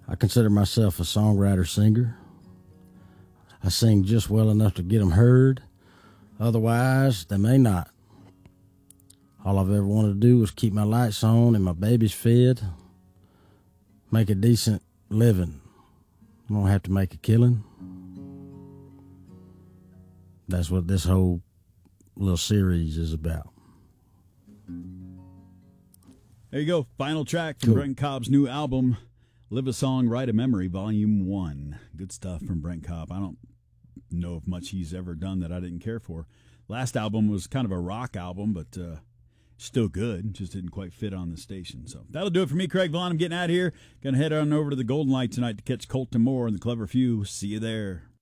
I consider myself a songwriter-singer. I sing just well enough to get them heard. Otherwise, they may not. All I've ever wanted to do was keep my lights on and my babies fed, make a decent living. I don't have to make a killing. That's what this whole little series is about. There you go. Final track from Brent Cobb's new album, Live a Song, Write a Memory, Volume 1. Good stuff from Brent Cobb. I don't know if much he's ever done that I didn't care for. Last album was kind of a rock album, but still good. Just didn't quite fit on the station. So that'll do it for me, Craig Vaughn. I'm getting out of here. Going to head on over to the Golden Light tonight to catch Colton Moore and the Clever Few. See you there.